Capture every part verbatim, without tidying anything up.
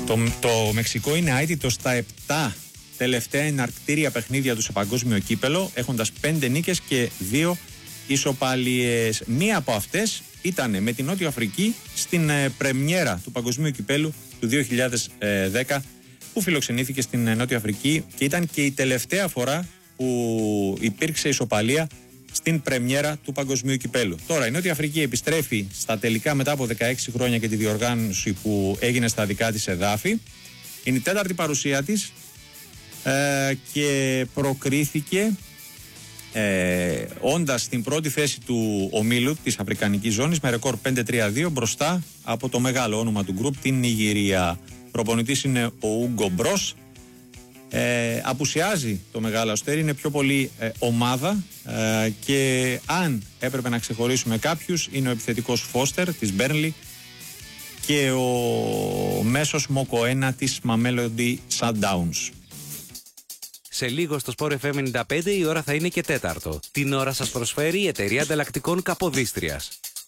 Το, το Μεξικό είναι αίτητο στα επτά τελευταία εναρκτήρια παιχνίδια του σε παγκόσμιο κύπελο, έχοντας πέντε νίκες και δύο ισοπαλίες. Μία από αυτές ήταν με την Νότια Αφρική στην ε, πρεμιέρα του παγκοσμίου κυπέλου του δύο χιλιάδες δέκα, που φιλοξενήθηκε στην Νότια Αφρική και ήταν και η τελευταία φορά που υπήρξε ισοπαλία στην πρεμιέρα του παγκοσμίου κυπέλου. Τώρα η Νότια Αφρική επιστρέφει στα τελικά μετά από δεκαέξι χρόνια και τη διοργάνωση που έγινε στα δικά της εδάφη. Είναι η τέταρτη παρουσία της ε, και προκρίθηκε ε, όντας στην πρώτη θέση του ομίλου της Αφρικανικής Ζώνης με ρεκόρ πέντε τρία δύο μπροστά από το μεγάλο όνομα του γκρουπ, την Νιγηρία. Προπονητής είναι ο Ούγκο Μπρος. Ε, απουσιάζει το μεγάλο αστέρι, είναι πιο πολύ ε, ομάδα ε, και αν έπρεπε να ξεχωρίσουμε κάποιους είναι ο επιθετικός Φώστερ της Μπέρνλι και ο μέσος Μοκοένα της Mamelodi Sundowns. Σε λίγο στο Sport εφ εμ ενενήντα πέντε η ώρα θα είναι και τέταρτο. Την ώρα σας προσφέρει η εταιρεία ανταλλακτικών Καποδίστριας.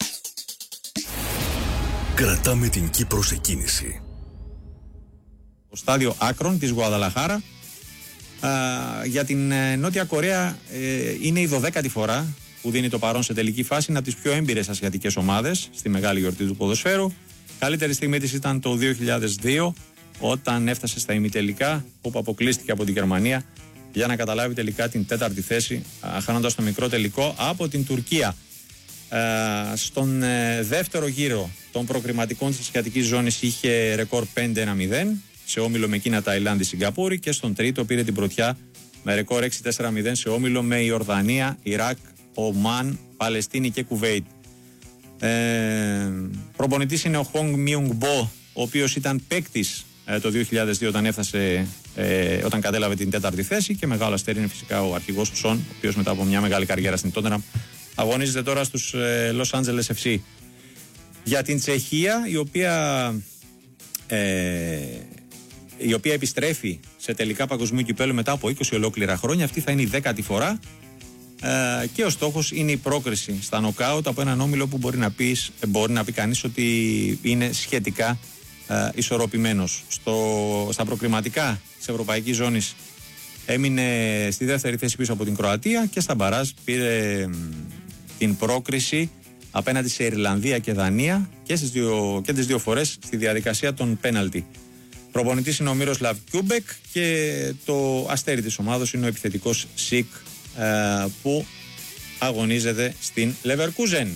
Κρατάμε την Κύπρο σε κίνηση. Το στάδιο Άκρον της Γουαδαλαχάρα για την ε, Νότια Κορέα ε, είναι η δωδέκατη φορά που δίνει το παρόν σε τελική φάση. Είναι από τις πιο έμπειρες ασιατικές ομάδες στη μεγάλη γιορτή του ποδοσφαίρου. Καλύτερη στιγμή της ήταν το δύο χιλιάδες δύο όταν έφτασε στα ημιτελικά, όπου αποκλείστηκε από την Γερμανία για να καταλάβει τελικά την τέταρτη θέση, χάνοντας το μικρό τελικό από την Τουρκία. Ε, στον ε, δεύτερο γύρο των προκριματικών της ασιατικής ζώνης είχε ρεκόρ πέντε ένα μηδέν σε όμιλο με Κίνα, Ταϊλάνδη, Σιγκαπούρη, και στον τρίτο πήρε την πρωτιά με ρεκόρ έξι τέσσερα μηδέν σε όμιλο με Ιορδανία, Ιράκ, Ομάν, Παλαιστίνη και Κουβέιτ. Ε, προπονητής είναι ο Χονγκ Μιουγκ Μπο, ο οποίος ήταν παίκτης ε, το δύο χιλιάδες δύο όταν έφτασε, ε, όταν κατέλαβε την τέταρτη θέση, και μεγάλο αστέρι είναι φυσικά ο αρχηγός του Σον, ο οποίος μετά από μια μεγάλη καριέρα στην Τότεναμ αγωνίζεται τώρα στους ε, Los Angeles εφ σι. Για την Τσεχία, η οποία ε, η οποία επιστρέφει σε τελικά παγκοσμίου κυπέλου μετά από είκοσι ολόκληρα χρόνια. Αυτή θα είναι η δέκατη φορά ε, και ο στόχος είναι η πρόκριση στα νοκάουτ από έναν όμιλο που μπορεί να πει, μπορεί να πει κανείς ότι είναι σχετικά ε, ισορροπημένος. Στο, στα προκριματικά της Ευρωπαϊκής Ζώνης έμεινε στη δεύτερη θέση πίσω από την Κροατία και στα μπαράζ πήρε ε, την πρόκριση απέναντι σε Ιρλανδία και Δανία και, στις δύο, και τις δύο φορές στη διαδικασία των πέναλτι. Προπονητής είναι ο Μύροσλαβ Κιούμπεκ και το αστέρι της ομάδος είναι ο επιθετικός Σικ ε, που αγωνίζεται στην Λεβερκούζεν.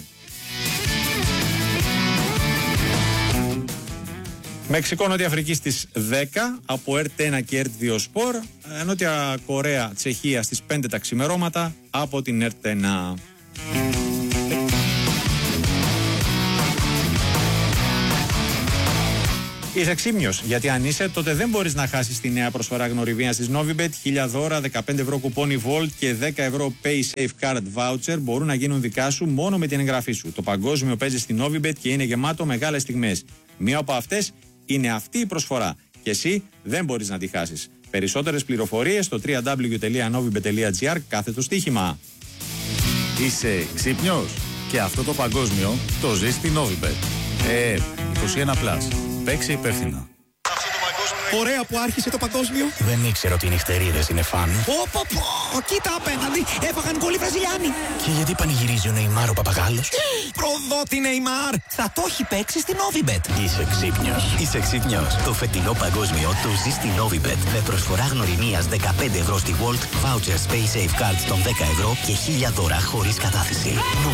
Μεξικό Νότια Αφρική στις δέκα από ΕΡΤ ένα και ΕΡΤ δύο Σπορ. ε, Νότια Κορέα Τσεχία στις πέντε τα ξημερώματα από την ΕΡΤ ένα. Είσαι ξύμνιος, γιατί αν είσαι, τότε δεν μπορείς να χάσεις τη νέα προσφορά γνωριμίας της Novibet. Χίλια δώρα, δεκαπέντε ευρώ κουπόνι Volt και δέκα ευρώ PaySafe Card Voucher μπορούν να γίνουν δικά σου μόνο με την εγγραφή σου. Το παγκόσμιο παίζει στη Novibet και είναι γεμάτο μεγάλες στιγμές. Μία από αυτές είναι αυτή η προσφορά και εσύ δεν μπορείς να τη χάσεις. Περισσότερες πληροφορίες στο double-u double-u double-u τελεία novibet τελεία gr κάθετο στοίχημα. Είσαι ξύπνιος? Και αυτό το παγκόσμιο το ζεις στη Novibet. Ε, είκοσι ένα πλας. Παίξε υπεύθυνα. Ωραία που άρχισε το παγκόσμιο. Δεν ήξερα ότι οι νυχτερίδες είναι φαν. Πω πω πω, κοίτα απέναντι, έφαγαν γκολ οι Βραζιλιάνοι. Και γιατί πανηγυρίζει ο Νεϊμάρ ο παπαγάλος? Προδότη Νεϊμάρ, θα το έχει παίξει στην Novibet. Είσαι ξύπνιος. Είσαι ξύπνιος. Το φετινό παγκόσμιο το ζει στη Novibet με προσφορά γνωριμίας δεκαπέντε ευρώ στη Volt, voucher Space Safe Cards των δέκα ευρώ και χίλια δώρα χωρίς κατάθεση.